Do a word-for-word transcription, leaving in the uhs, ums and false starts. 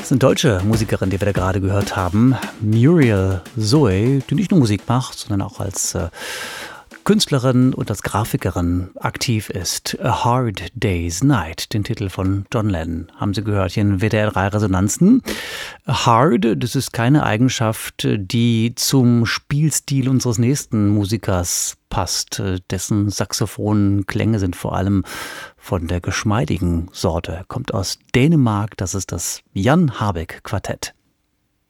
Das ist eine deutsche Musikerin, die wir da gerade gehört haben. Muriel Zoe, die nicht nur Musik macht, sondern auch als äh, Künstlerin und als Grafikerin aktiv ist. A Hard Day's Night, den Titel von John Lennon, haben Sie gehört hier in W D R drei Resonanzen. Hard, das ist keine Eigenschaft, die zum Spielstil unseres nächsten Musikers passt. Dessen Saxophonklänge sind vor allem von der geschmeidigen Sorte. Kommt aus Dänemark, das ist das Jan Habeck Quartett.